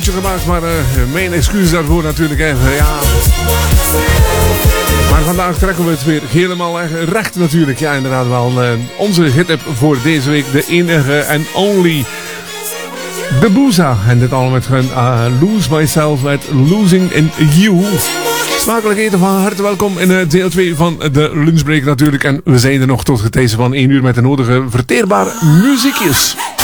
gemaakt, maar mijn excuses daarvoor natuurlijk. Ja. Maar vandaag trekken we het weer helemaal recht natuurlijk. Ja, inderdaad wel. Onze hit-up voor deze week. De enige en only. De Booza. En dit allemaal met Lose Myself met Losing in You. Smakelijk eten, van harte welkom in deel 2 van de lunchbreak natuurlijk. En we zijn er nog tot deze van 1 uur met de nodige verteerbare muziekjes.